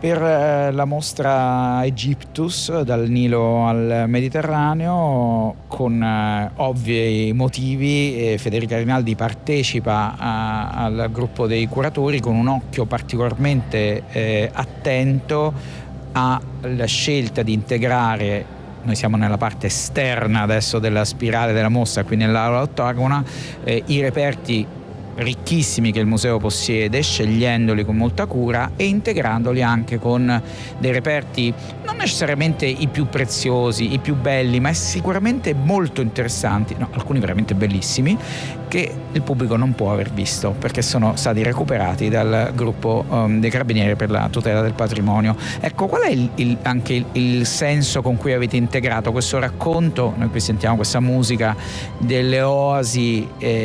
per la mostra Egyptus, dal Nilo al Mediterraneo, con ovvi motivi. Federica Rinaldi partecipa al gruppo dei curatori con un occhio particolarmente attento alla scelta di integrare. Noi siamo nella parte esterna adesso della spirale della mostra, qui nell'aula ottagona, i reperti ricchissimi che il museo possiede, scegliendoli con molta cura e integrandoli anche con dei reperti non necessariamente i più preziosi, i più belli, ma sicuramente molto interessanti, alcuni veramente bellissimi, che il pubblico non può aver visto perché sono stati recuperati dal gruppo dei Carabinieri per la tutela del patrimonio. Ecco, qual è anche il senso con cui avete integrato questo racconto? Noi qui sentiamo questa musica delle oasi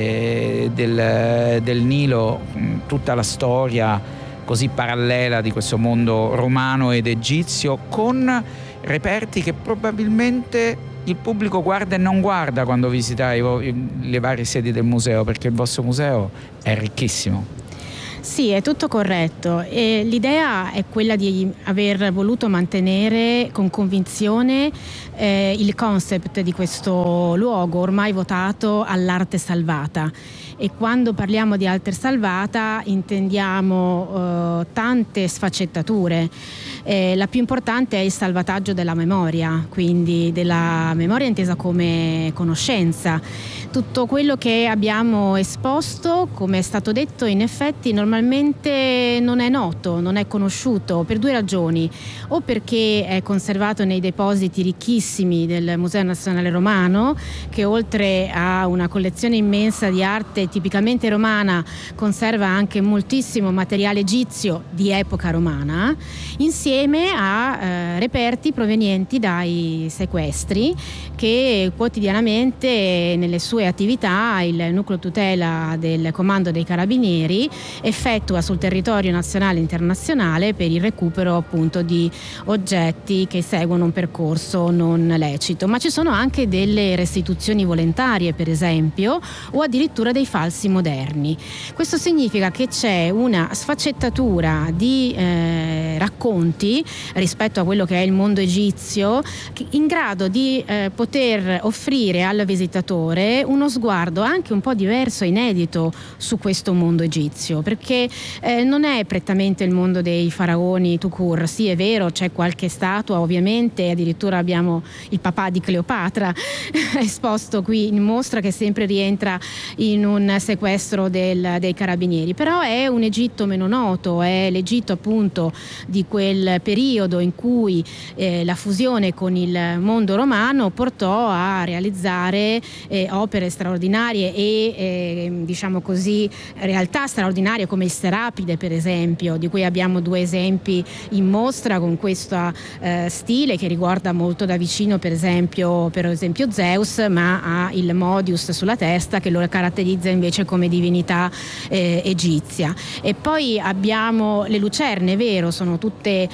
del Nilo, tutta la storia così parallela di questo mondo romano ed egizio, con reperti che probabilmente il pubblico guarda e non guarda quando visita le varie sedi del museo, perché il vostro museo è ricchissimo. Sì, è tutto corretto. E l'idea è quella di aver voluto mantenere con convinzione il concept di questo luogo ormai votato all'arte salvata. E quando parliamo di arte salvata intendiamo tante sfaccettature. La più importante è il salvataggio della memoria, quindi della memoria intesa come conoscenza. Tutto quello che abbiamo esposto, come è stato detto, in effetti normalmente non è noto, non è conosciuto per due ragioni: o perché è conservato nei depositi ricchissimi del Museo Nazionale Romano, che oltre a una collezione immensa di arte tipicamente romana conserva anche moltissimo materiale egizio di epoca romana, insieme a reperti provenienti dai sequestri che quotidianamente nelle sue attività il nucleo tutela del Comando dei Carabinieri effettua sul territorio nazionale e internazionale per il recupero appunto di oggetti che seguono un percorso non lecito. Ma ci sono anche delle restituzioni volontarie, per esempio, o addirittura dei falsi moderni. Questo significa che c'è una sfaccettatura di racconti rispetto a quello che è il mondo egizio, in grado di poter offrire al visitatore uno sguardo anche un po' diverso e inedito su questo mondo egizio, perché non è prettamente il mondo dei faraoni tout court. Sì, è vero, c'è qualche statua, ovviamente, addirittura abbiamo il papà di Cleopatra esposto qui in mostra, che sempre rientra in un sequestro dei carabinieri, però è un Egitto meno noto, è l'Egitto appunto di quel periodo in cui la fusione con il mondo romano portò a realizzare opere straordinarie e diciamo così realtà straordinarie come il Serapide, per esempio, di cui abbiamo due esempi in mostra con questo stile che riguarda molto da vicino per esempio Zeus, ma ha il Modius sulla testa che lo caratterizza invece come divinità egizia. E poi abbiamo le lucerne, è vero, sono tutte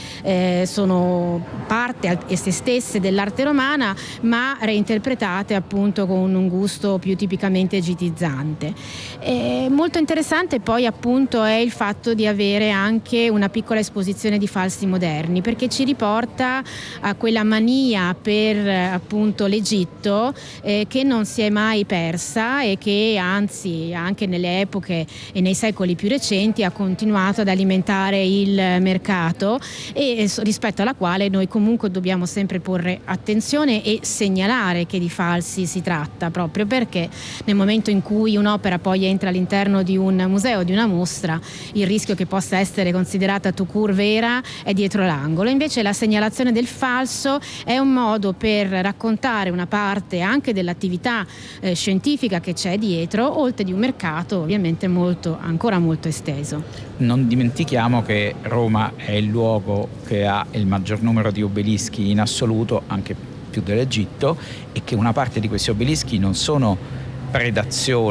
sono parte a se stesse dell'arte romana, ma reinterpretate appunto con un gusto più tipicamente egitizzante. Molto interessante poi appunto è il fatto di avere anche una piccola esposizione di falsi moderni, perché ci riporta a quella mania per appunto l'Egitto che non si è mai persa e che anzi anche nelle epoche e nei secoli più recenti ha continuato ad alimentare il mercato, e rispetto alla quale noi comunque dobbiamo sempre porre attenzione e segnalare che di falsi si tratta, proprio perché nel momento in cui un'opera poi entra all'interno di un museo, di una mostra, il rischio che possa essere considerata tout court vera è dietro l'angolo. Invece la segnalazione del falso è un modo per raccontare una parte anche dell'attività scientifica che c'è dietro, oltre di un mercato ovviamente ancora molto esteso. Non dimentichiamo che Roma è il luogo che ha il maggior numero di obelischi in assoluto, anche più dell'Egitto, e che una parte di questi obelischi non sono predazione,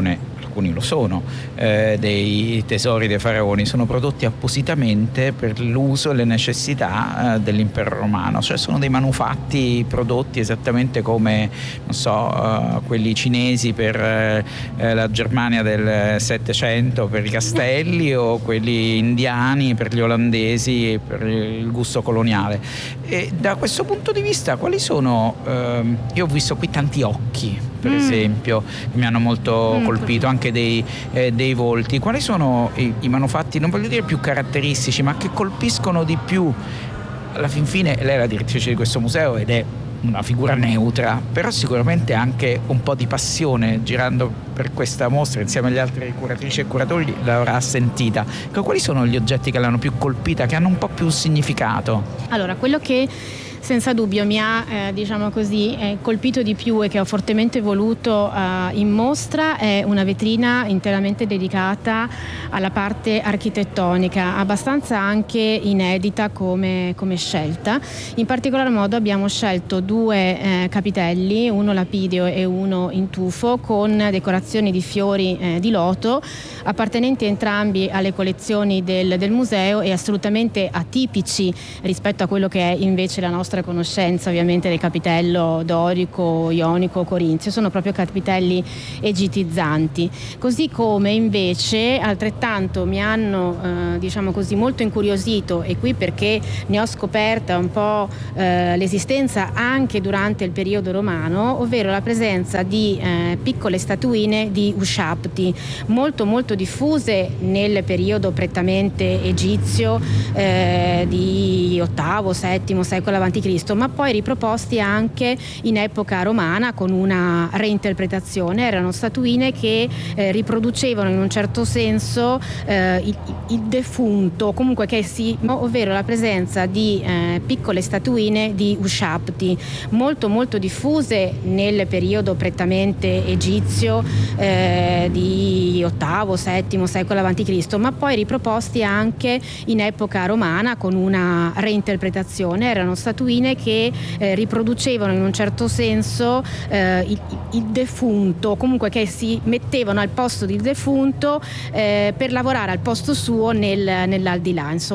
alcuni lo sono, dei tesori dei faraoni, sono prodotti appositamente per l'uso e le necessità dell'impero romano, cioè sono dei manufatti prodotti esattamente come, non so, quelli cinesi per la Germania del Settecento per i castelli o quelli indiani per gli olandesi per il gusto coloniale. E da questo punto di vista quali sono, io ho visto qui tanti occhi per esempio, che mi hanno molto colpito, anche dei volti, quali sono i manufatti, non voglio dire più caratteristici, ma che colpiscono di più? Alla fin fine lei è la direttrice di questo museo ed è una figura neutra, però sicuramente anche un po' di passione girando per questa mostra insieme agli altri curatrici e curatori l'avrà sentita. Quali sono gli oggetti che l'hanno più colpita, che hanno un po' più significato? Allora, quello che senza dubbio mi ha colpito di più e che ho fortemente voluto in mostra è una vetrina interamente dedicata alla parte architettonica, abbastanza anche inedita come scelta. In particolar modo abbiamo scelto due capitelli, uno lapideo e uno in tufo, con decorazioni di fiori di loto, appartenenti entrambi alle collezioni del museo e assolutamente atipici rispetto a quello che è invece la nostra conoscenza ovviamente del capitello dorico, ionico, corinzio. Sono proprio capitelli egittizzanti, così come invece altrettanto mi hanno molto incuriosito, e qui perché ne ho scoperta un po' l'esistenza anche durante il periodo romano, ovvero la presenza di piccole statuine di Ushabti molto diffuse nel periodo prettamente egizio di VIII, VII secolo a.C., ma poi riproposti anche in epoca romana con una reinterpretazione. Erano statuine che riproducevano in un certo senso il defunto, comunque ovvero la presenza di piccole statuine di Ushabti molto diffuse nel periodo prettamente egizio di VIII, VII secolo a.C., ma poi riproposti anche in epoca romana con una reinterpretazione. Erano statuine che riproducevano in un certo senso il defunto, comunque che si mettevano al posto del defunto per lavorare al posto suo nell'aldilà, insomma.